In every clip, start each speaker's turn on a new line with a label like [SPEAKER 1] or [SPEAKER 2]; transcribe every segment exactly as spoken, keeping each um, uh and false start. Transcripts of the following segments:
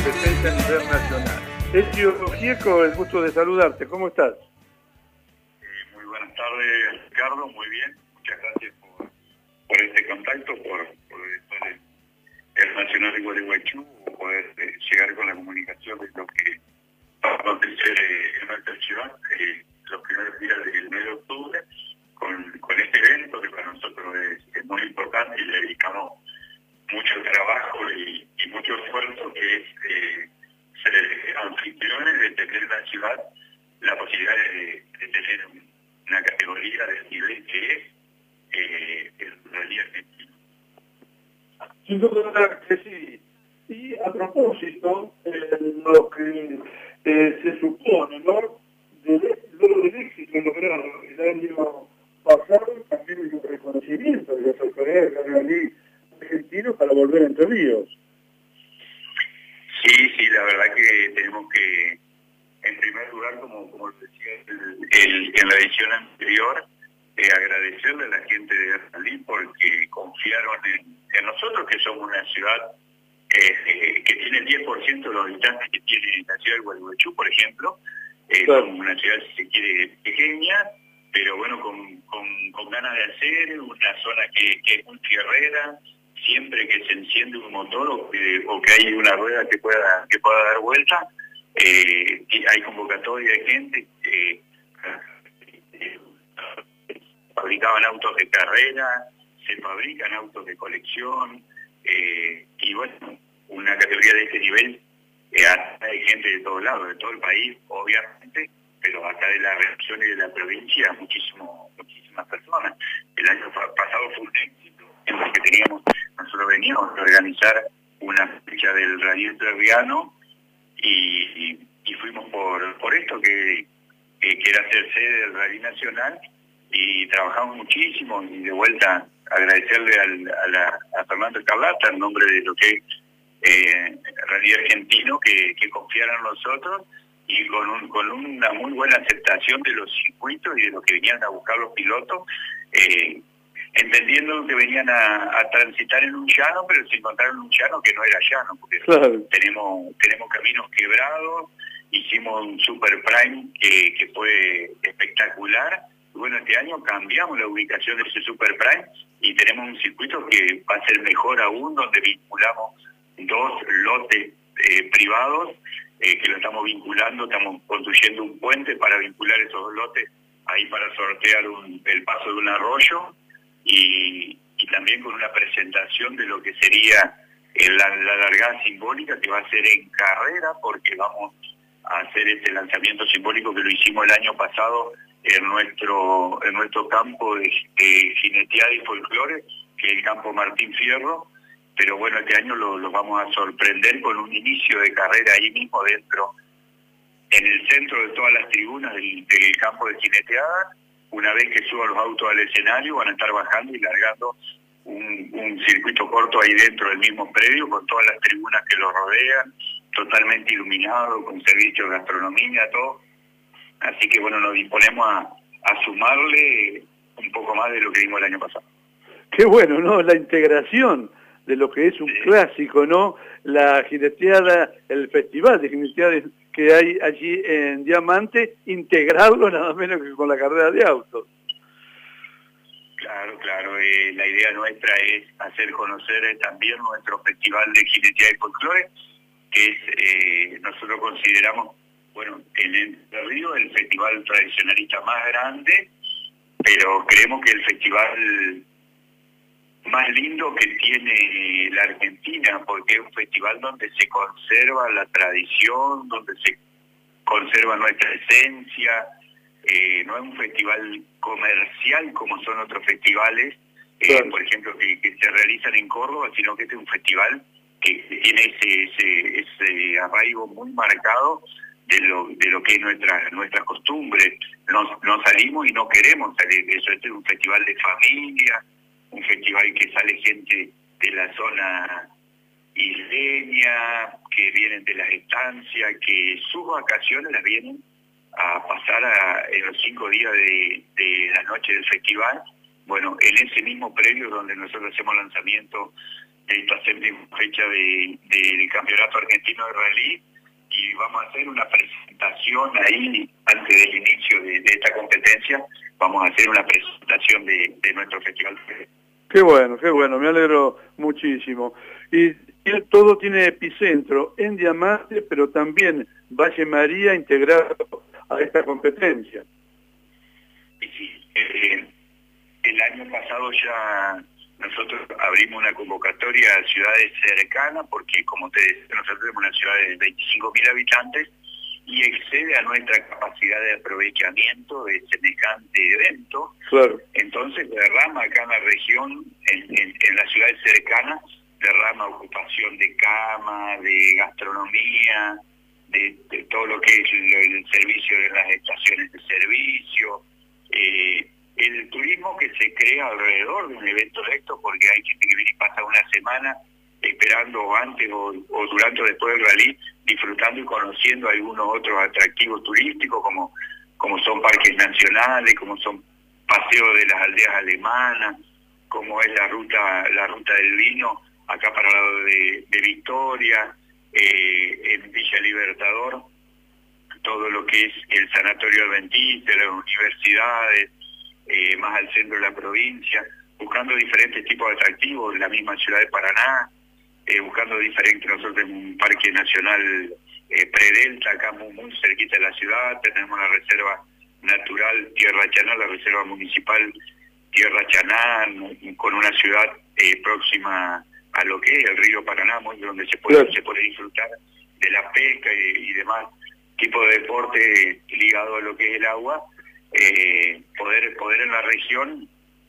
[SPEAKER 1] competencia a nivel nacional. Ezio Gieco, el gusto de saludarte. ¿Cómo estás?
[SPEAKER 2] Eh, muy buenas tardes, Ricardo. Muy bien. Muchas gracias por, por este contacto, por, por estar en el Nacional de Gualeguaychú, poder eh, llegar con la comunicación de lo que va a acontecer eh, en nuestra ciudad eh, los primeros días del mes de octubre, con, con este evento que para nosotros es, es muy importante y le dedicamos mucho trabajo y, y mucho esfuerzo, que es eh, ser anfitriones de tener en la ciudad la posibilidad de, de tener una categoría del nivel que es eh, el rally argentino.
[SPEAKER 1] Sin duda que sí. Y a propósito, eh, lo que eh, se supone, ¿no? De, luego del éxito logrado el año pasado, también hay un reconocimiento de las autoridades del rally argentino para volver a Entre Ríos.
[SPEAKER 2] Sí, sí, la verdad que tenemos que, en primer lugar, como, como lo decía el, el, en la edición anterior, eh, agradecerle a la gente de Rally porque confiaron en, en nosotros, que somos una ciudad eh, eh, que tiene el diez por ciento de los habitantes que tiene la ciudad de Gualeguaychú, por ejemplo. Eh,
[SPEAKER 1] Claro.
[SPEAKER 2] Somos una ciudad, si se quiere, pequeña, pero bueno, con, con, con ganas de hacer, una zona que, que es muy fierrera. Siempre que se enciende un motor o que, o que hay una rueda que pueda que pueda dar vuelta, eh, hay convocatoria de gente. Eh, eh, fabricaban autos de carrera, se fabrican autos de colección, eh, y bueno, una categoría de este nivel eh, hay gente de todos lados, de todo el país, obviamente, pero acá de la región y de la provincia, muchísimo, muchísimas personas. El año pasado fue un éxito, en el que teníamos, nosotros veníamos a organizar una fecha del rally entrerriano y, y fuimos por, por esto, que, que, que era ser sede del rally nacional, y trabajamos muchísimo. Y de vuelta agradecerle al, a, la, a Fernando Escarlata, en nombre de lo que es eh, Rally Argentino, que, que confiaron en nosotros, y con, un, con una muy buena aceptación de los circuitos y de lo que venían a buscar los pilotos, eh, entendiendo que venían a, a transitar en un llano, pero se encontraron un llano que no era llano, porque claro, tenemos tenemos caminos quebrados. Hicimos un Super Prime que, que fue espectacular. Y bueno, este año cambiamos la ubicación de ese Super Prime y tenemos un circuito que va a ser mejor aún, donde vinculamos dos lotes eh, privados, eh, que lo estamos vinculando, estamos construyendo un puente para vincular esos dos lotes ahí para sortear un, el paso de un arroyo. Y, y también con una presentación de lo que sería la, la largada simbólica, que va a ser en carrera, porque vamos a hacer este lanzamiento simbólico que lo hicimos el año pasado en nuestro en nuestro campo de, de jineteada y folclore, que es el campo Martín Fierro. Pero bueno, este año lo, lo vamos a sorprender con un inicio de carrera ahí mismo dentro, en el centro de todas las tribunas del, del campo de jineteada. Una vez que suban los autos al escenario, van a estar bajando y largando un, un circuito corto ahí dentro del mismo predio, con todas las tribunas que lo rodean, totalmente iluminado, con servicio de gastronomía, todo. Así que bueno, nos disponemos a, a sumarle un poco más de lo que vimos el año pasado.
[SPEAKER 1] Qué bueno, ¿no? La integración de lo que es un sí. clásico, ¿no? La jineteada, el festival de jineteada que hay allí en Diamante, integrarlo nada menos que con la carrera de autos.
[SPEAKER 2] Claro, claro. Eh, la idea nuestra es hacer conocer eh, también nuestro festival de jineteada y folclore, que es, eh, nosotros consideramos, bueno, en Entre Ríos el festival tradicionalista más grande, pero creemos que el festival más lindo que tiene la Argentina, porque es un festival donde se conserva la tradición, donde se conserva nuestra esencia. Eh, no es un festival comercial como son otros festivales, eh, claro. por ejemplo, que, que se realizan en Córdoba, sino que este es un festival que, que tiene ese, ese, ese arraigo muy marcado de lo, de lo que es nuestra, nuestra costumbre. No, no salimos y no queremos salir de eso. Este es un festival de familia, un festival que sale gente de la zona isleña, que vienen de las estancias, que sus vacaciones las vienen a pasar a, en los cinco días de, de la noche del festival. Bueno, en ese mismo predio donde nosotros hacemos lanzamiento de esta séptima fecha de, de, del Campeonato Argentino de Rally, y vamos a hacer una presentación ahí, antes del inicio de, de esta competencia, vamos a hacer una presentación de, de nuestro festival.
[SPEAKER 1] Qué bueno, qué bueno, me alegro muchísimo. Y, y todo tiene epicentro en Diamante, pero también Valle María integrado a esta competencia.
[SPEAKER 2] Y sí, eh, el año pasado ya nosotros abrimos una convocatoria a ciudades cercanas, porque como te decía, nosotros tenemos una ciudad de veinticinco mil habitantes y excede a nuestra capacidad de aprovechamiento de semejante evento.
[SPEAKER 1] Claro.
[SPEAKER 2] Entonces derrama acá en la región, en, en, en las ciudades cercanas, derrama ocupación de cama, de gastronomía, de, de todo lo que es el, el servicio de las estaciones de servicio, eh, el turismo que se crea alrededor de un evento de esto, porque hay gente que viene y pasa una semana esperando antes o, o durante o después del rally, disfrutando y conociendo algunos otros atractivos turísticos, como, como son parques nacionales, como son paseos de las aldeas alemanas, como es la ruta la ruta del vino, acá para el lado de, de Victoria, eh, en Villa Libertador, todo lo que es el Sanatorio Adventista, las universidades, eh, más al centro de la provincia, buscando diferentes tipos de atractivos, la misma ciudad de Paraná, eh, buscando diferentes, nosotros tenemos un parque nacional eh, Predelta, acá muy, muy cerquita de la ciudad, tenemos la reserva natural Tierra Chaná, la reserva municipal Tierra Chaná, con una ciudad eh, próxima a lo que es el río Paraná, muy donde se puede, claro, se puede disfrutar de la pesca y, y demás tipo de deporte ligado a lo que es el agua, eh, poder poder en la región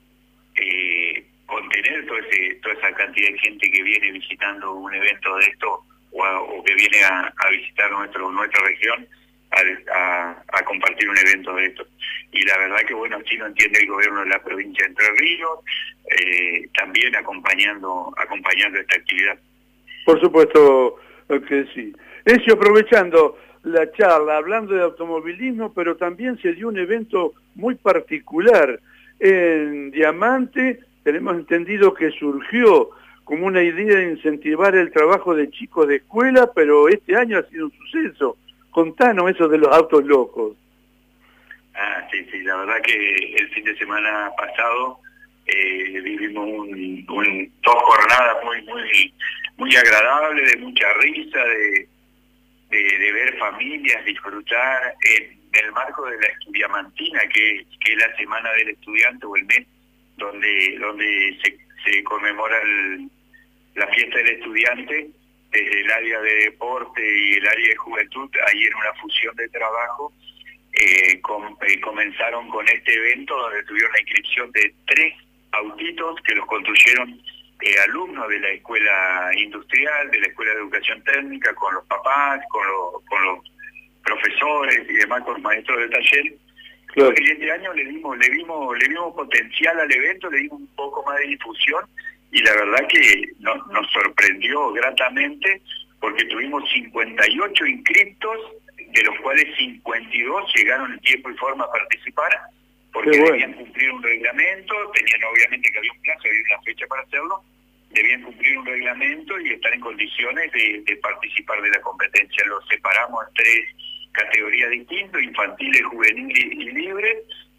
[SPEAKER 2] eh, contener todo ese, toda esa cantidad de gente que viene visitando un evento de esto o, a, o que viene a, a visitar nuestro nuestra región a, a, a compartir un evento de esto. Y la verdad que bueno, así lo entiende el gobierno de la provincia de Entre Ríos, eh, también acompañando acompañando esta actividad.
[SPEAKER 1] Por supuesto que sí. Ezio, aprovechando la charla, hablando de automovilismo, pero también se dio un evento muy particular en Diamante. Tenemos entendido que surgió como una idea de incentivar el trabajo de chicos de escuela, pero este año ha sido un suceso. Contanos eso de los autos locos.
[SPEAKER 2] Ah, sí, sí, la verdad que el fin de semana pasado eh, vivimos un, un, dos jornadas muy, muy, muy agradables, de mucha risa, de, de, de ver familias disfrutar en el marco de la Estudiamantina, que, que es la Semana del Estudiante o el mes donde, donde se, se conmemora el, la fiesta del estudiante. Desde el área de deporte y el área de juventud, ahí en una fusión de trabajo, eh, com, eh, comenzaron con este evento donde tuvieron la inscripción de tres autitos que los construyeron eh, alumnos de la escuela industrial, de la escuela de educación técnica, con los papás, con, lo, con los profesores y demás, con los maestros de taller. Claro. Y este año le dimos, le dimos, le dimos potencial al evento, le dimos un poco más de difusión. Y la verdad que no, nos sorprendió gratamente porque tuvimos cincuenta y ocho inscriptos, de los cuales cincuenta y dos llegaron en tiempo y forma a participar, porque bueno, debían cumplir un reglamento, tenían obviamente que había un plazo, había una fecha para hacerlo, debían cumplir un reglamento y estar en condiciones de, de participar de la competencia. Los separamos en tres categorías distintas, infantiles, juveniles y libres,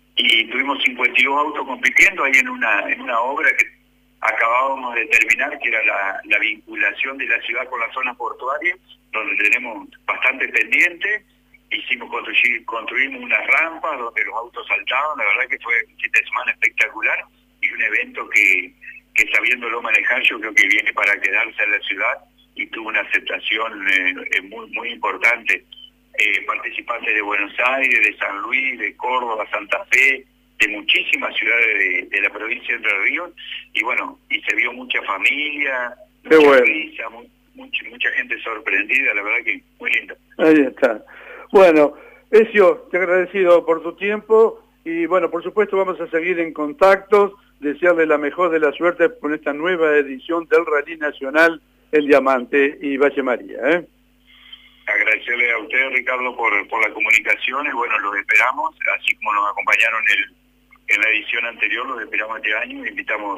[SPEAKER 2] y tuvimos cincuenta y dos autos compitiendo ahí en una, en una obra que acabábamos de terminar, que era la, la vinculación de la ciudad con la zona portuaria, donde tenemos bastante pendiente. Hicimos construir, construimos unas rampas donde los autos saltaban. La verdad que fue un fin de semana espectacular y un evento que, que sabiéndolo manejar, yo creo que viene para quedarse en la ciudad y tuvo una aceptación eh, muy, muy importante. Eh, participantes de Buenos Aires, de San Luis, de Córdoba, Santa Fe, de muchísimas ciudades de, de la provincia de Entre Ríos, y bueno, y se vio mucha familia,
[SPEAKER 1] Qué
[SPEAKER 2] mucha
[SPEAKER 1] bueno.
[SPEAKER 2] risa, mu mucha, mucha gente sorprendida, la verdad que muy lindo.
[SPEAKER 1] Ahí está. Bueno, Ezio, te agradecido por tu tiempo, y bueno, por supuesto vamos a seguir en contactos, desearle la mejor de la suerte con esta nueva edición del Rally Nacional El Diamante y Valle María, ¿eh?
[SPEAKER 2] Agradecerle a usted, Ricardo, por, por la comunicación, y bueno, los esperamos, así como nos acompañaron el, en la edición anterior, los esperamos este año, e invitamos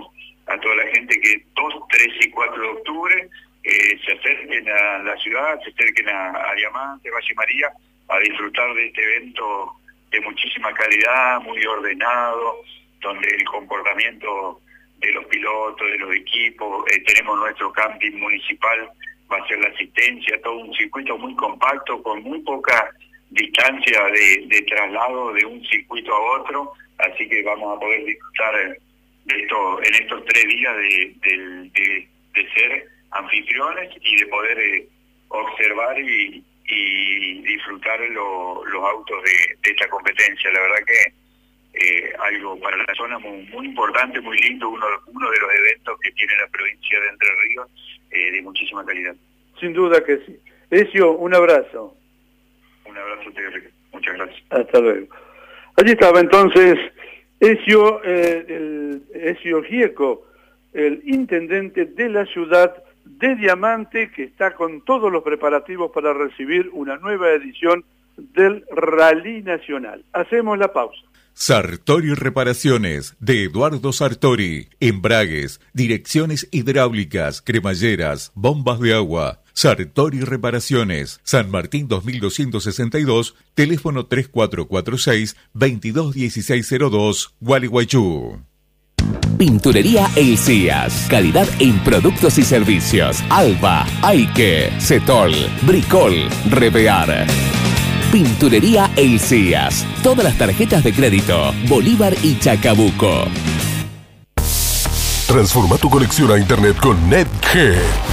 [SPEAKER 2] a toda la gente que dos, tres y cuatro de octubre eh, se acerquen a la ciudad, se acerquen a, a Diamante, Valle María, a disfrutar de este evento de muchísima calidad, muy ordenado, donde el comportamiento de los pilotos, de los equipos, eh, tenemos nuestro camping municipal, va a ser la asistencia, todo un circuito muy compacto, con muy poca distancia de, de traslado de un circuito a otro, así que vamos a poder disfrutar de esto en estos tres días de, de, de, de ser anfitriones y de poder eh, observar y, y disfrutar lo, los autos de, de esta competencia. La verdad que eh, algo para la zona muy, muy importante, muy lindo, uno, uno de los eventos que tiene la provincia de Entre Ríos, eh, de muchísima calidad.
[SPEAKER 1] Sin duda que sí. Ezio, un abrazo.
[SPEAKER 2] Un abrazo, Terry. Muchas gracias.
[SPEAKER 1] Hasta luego. Allí estaba entonces Ezio, eh, el, Ezio Gieco, el intendente de la ciudad de Diamante, que está con todos los preparativos para recibir una nueva edición del Rally Nacional. Hacemos la pausa.
[SPEAKER 3] Sartori Reparaciones, de Eduardo Sartori. Embragues, direcciones hidráulicas, cremalleras, bombas de agua. Sartori Reparaciones, San Martín dos mil doscientos sesenta y dos, teléfono tres cuatro cuatro seis, veintidós dieciséis cero dos, Gualeguaychú.
[SPEAKER 4] Pinturería Elías, calidad en productos y servicios. Alba, Aike, Cetol, Bricol, Revear. Pinturería Elías, todas las tarjetas de crédito, Bolívar y Chacabuco.
[SPEAKER 5] Transforma tu conexión a internet con NetG.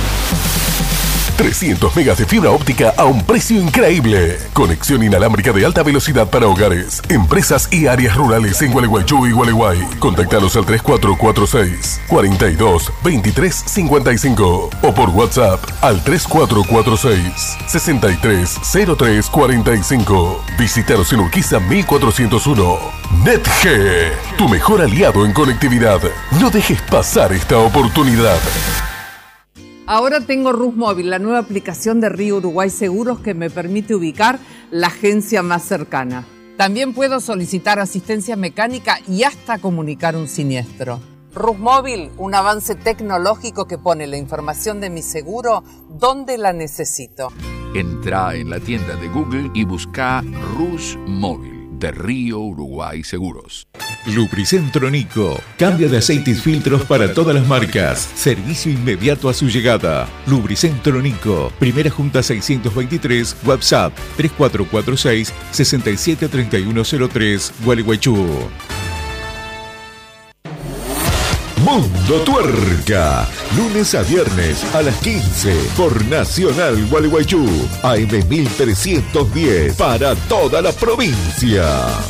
[SPEAKER 5] trescientos megas de fibra óptica a un precio increíble. Conexión inalámbrica de alta velocidad para hogares, empresas y áreas rurales en Gualeguaychú y Gualeguay. Contactanos al tres cuatro cuatro seis, cuarenta y dos, veintitrés cincuenta y cinco o por WhatsApp al tres cuatro cuatro seis, sesenta y tres cero tres cuarenta y cinco. Visítanos en Urquiza mil cuatrocientos uno. NetG, tu mejor aliado en conectividad. No dejes pasar esta oportunidad.
[SPEAKER 6] Ahora tengo Rus Móvil, la nueva aplicación de Río Uruguay Seguros que me permite ubicar la agencia más cercana. También puedo solicitar asistencia mecánica y hasta comunicar un siniestro. Rus Móvil, un avance tecnológico que pone la información de mi seguro donde la necesito.
[SPEAKER 7] Entra en la tienda de Google y busca Rus Móvil de Río Uruguay Seguros.
[SPEAKER 3] Lubricentro Nico. Cambio de aceites y filtros para todas las marcas. Servicio inmediato a su llegada. Lubricentro Nico. Primera Junta seiscientos veintitrés. WhatsApp tres cuatro cuatro seis, sesenta y siete treinta y uno cero tres. Gualeguaychú.
[SPEAKER 8] Mundo Tuerca, lunes a viernes a las quince por Nacional Gualeguaychú, A M mil trescientos diez, para toda la provincia.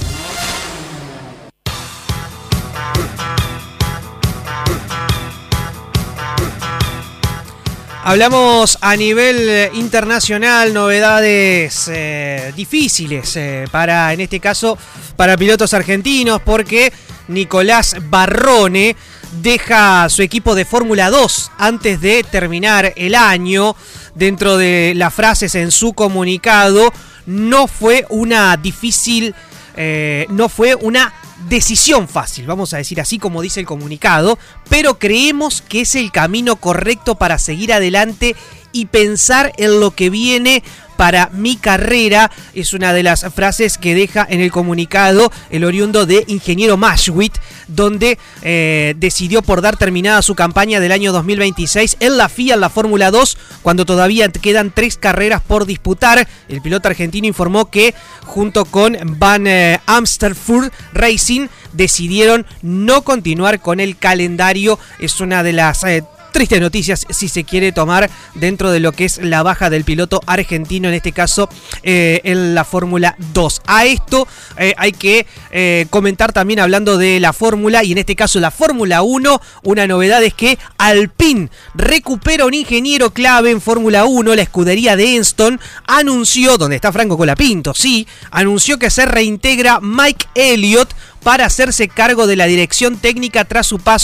[SPEAKER 9] Hablamos a nivel internacional, novedades eh, difíciles eh, para, en este caso, para pilotos argentinos, porque Nicolás Barrone deja su equipo de Fórmula dos antes de terminar el año. Dentro de las frases en su comunicado, no fue una difícil, eh, no fue una decisión fácil, vamos a decir así como dice el comunicado, pero creemos que es el camino correcto para seguir adelante y pensar en lo que viene para mi carrera. Es una de las frases que deja en el comunicado el oriundo de Ingeniero Mashwit, donde eh, decidió por dar terminada su campaña del año dos mil veintiséis en la F I A, en la Fórmula dos, cuando todavía quedan tres carreras por disputar. El piloto argentino informó que junto con Van eh, Amstelfurt Racing decidieron no continuar con el calendario. Es una de las eh, tristes noticias, si se quiere tomar, dentro de lo que es la baja del piloto argentino, en este caso eh, en la Fórmula dos. A esto eh, hay que eh, comentar también, hablando de la Fórmula, y en este caso la Fórmula uno, una novedad es que Alpine recupera un ingeniero clave en Fórmula uno. La escudería de Enston anunció, donde está Franco Colapinto, sí, anunció que se reintegra Mike Elliott para hacerse cargo de la dirección técnica tras su paso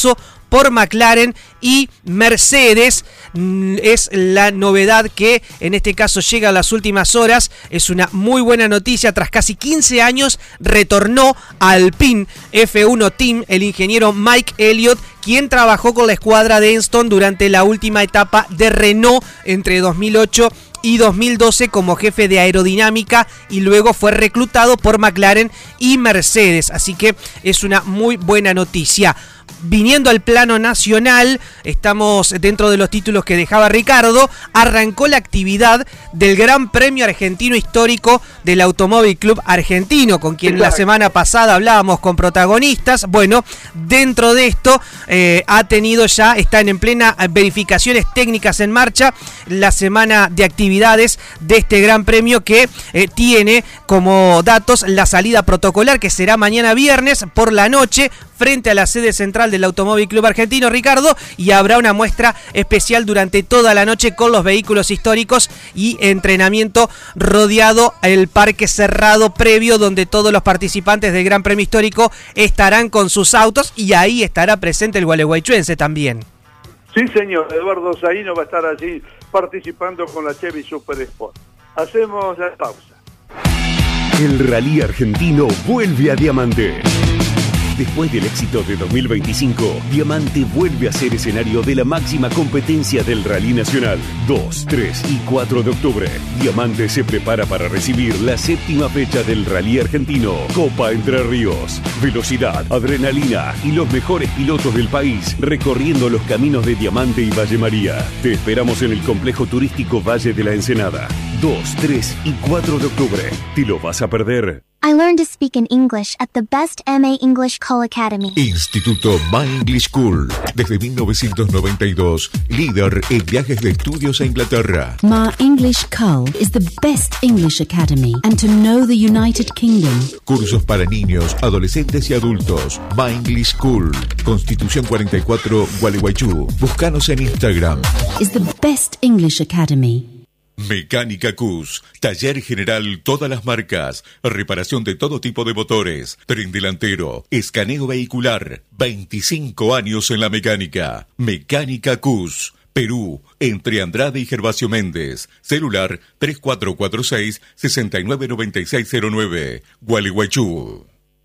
[SPEAKER 9] por McLaren y Mercedes. Es la novedad que en este caso llega a las últimas horas. Es una muy buena noticia. Tras casi quince años retornó a Alpine F uno Team el ingeniero Mike Elliott, quien trabajó con la escuadra de Enstone durante la última etapa de Renault entre dos mil ocho y dos mil doce como jefe de aerodinámica, y luego fue reclutado por McLaren y Mercedes. Así que es una muy buena noticia. Viniendo al plano nacional, estamos dentro de los títulos que dejaba Ricardo. Arrancó la actividad del Gran Premio Argentino Histórico del Automóvil Club Argentino, con quien la semana pasada hablábamos con protagonistas. Bueno, dentro de esto eh, ha tenido ya, están en plena verificaciones técnicas en marcha la semana de actividades de este Gran Premio, que eh, tiene como datos la salida protocolar, que será mañana viernes por la noche frente a la sede central del Automóvil Club Argentino, Ricardo, y habrá una muestra especial durante toda la noche con los vehículos históricos y entrenamiento rodeado el parque cerrado previo, donde todos los participantes del Gran Premio Histórico estarán con sus autos, y ahí estará presente el gualeguaychuense también.
[SPEAKER 1] Sí, señor, Eduardo Zaino va a estar allí participando con la Chevy Super Sport. Hacemos la pausa.
[SPEAKER 10] El Rally Argentino vuelve a Diamante. Después del éxito de dos mil veinticinco, Diamante vuelve a ser escenario de la máxima competencia del Rally Nacional. dos, tres y cuatro de octubre, Diamante se prepara para recibir la séptima fecha del Rally Argentino, Copa Entre Ríos. Velocidad, adrenalina y los mejores pilotos del país recorriendo los caminos de Diamante y Valle María. Te esperamos en el complejo turístico Valle de la Ensenada. dos, tres y cuatro de octubre. ¿Te lo vas a perder?
[SPEAKER 11] I learned to speak in English at the best M A English Call Academy.
[SPEAKER 3] Instituto My English School. Desde mil novecientos noventa y dos, líder en viajes de estudios a Inglaterra.
[SPEAKER 12] My English Call is the best English academy, and to know the United Kingdom.
[SPEAKER 3] Cursos para niños, adolescentes y adultos. My English School. Constitución cuarenta y cuatro, Gualeguaychú. Búscanos en Instagram.
[SPEAKER 12] Is the best English academy.
[SPEAKER 3] Mecánica Cus, taller general, todas las marcas, reparación de todo tipo de motores, tren delantero, escaneo vehicular, veinticinco años en la mecánica. Mecánica Cus, Perú, entre Andrade y Gervasio Méndez, celular tres cuatro cuatro seis, seis nueve nueve seis cero nueve, Gualeguaychú.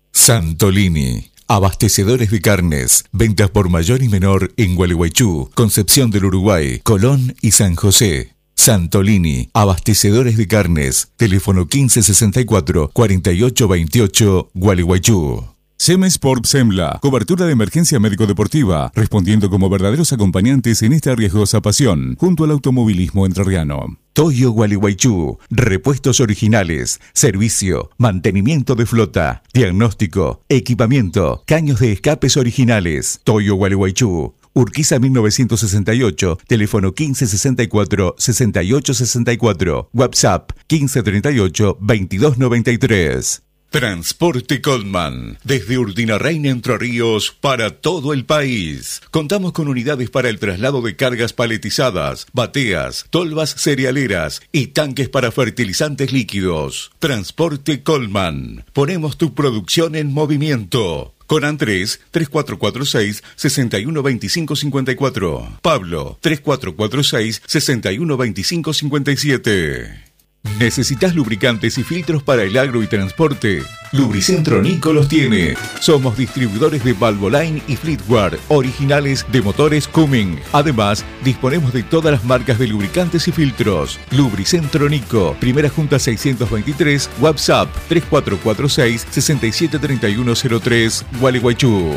[SPEAKER 3] Santolini. Abastecedores de carnes, ventas por mayor y menor en Gualeguaychú, Concepción del Uruguay, Colón y San José. Santolini, abastecedores de carnes, teléfono quince sesenta y cuatro, cuarenta y ocho veintiocho, Gualeguaychú. Semesport Semla, cobertura de emergencia médico-deportiva, respondiendo como verdaderos acompañantes en esta arriesgosa pasión, junto al automovilismo entrerriano. Toyo Gualeguaychú, repuestos originales, servicio, mantenimiento de flota, diagnóstico, equipamiento, caños de escapes originales. Toyo Gualeguaychú. Urquiza mil novecientos sesenta y ocho, teléfono quince sesenta y cuatro, sesenta y ocho sesenta y cuatro, WhatsApp quince treinta y ocho, veintidós noventa y tres. Transporte Coleman, desde Urdinarrain, Entre Ríos, para todo el país. Contamos con unidades para el traslado de cargas paletizadas, bateas, tolvas cerealeras y tanques para fertilizantes líquidos. Transporte Coleman, ponemos tu producción en movimiento. Con Andrés, tres cuatro cuatro seis, seis uno dos cinco cinco cuatro. Pablo, tres cuatro cuatro seis, seis uno dos cinco cinco siete. ¿Necesitas lubricantes y filtros para el agro y transporte? Lubricentro Nico los tiene. Somos distribuidores de Valvoline y Fleetware, originales de motores Cumming. Además, disponemos de todas las marcas de lubricantes y filtros. Lubricentro Nico, Primera Junta seiscientos veintitrés, WhatsApp tres cuatro cuatro seis, seis siete tres uno cero tres, Gualeguaychú.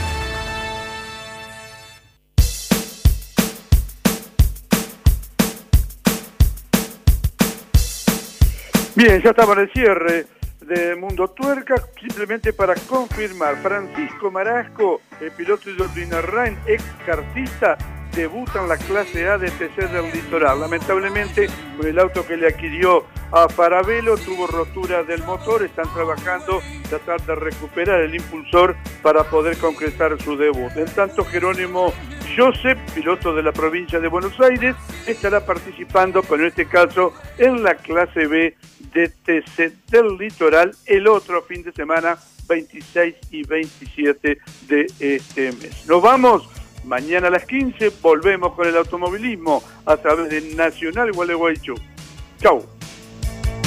[SPEAKER 1] Bien, ya estamos en el cierre de Mundo Tuerca. Simplemente para confirmar, Francisco Marasco, el piloto de Urdinarrain, ex kartista, debuta en la clase A de T C del Litoral. Lamentablemente, con el auto que le adquirió a Farabelo, tuvo rotura del motor. Están trabajando, tratar de recuperar el impulsor para poder concretar su debut. En tanto, Jerónimo Joseph, piloto de la provincia de Buenos Aires, estará participando, pero en este caso, en la clase B de T C del Litoral el otro fin de semana, veintiséis y veintisiete de este mes. Nos vamos Mañana a las quince volvemos con el automovilismo a través de Nacional Gualeguaychú. Chau.